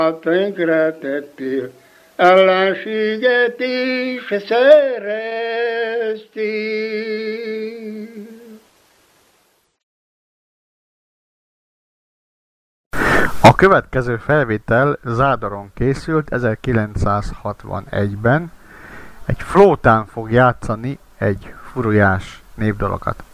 Tönkretettél, ellenséget is szereztél. A következő felvétel Zádaron készült 1961-ben. Egy flótán fog játszani egy furujás népdalokat.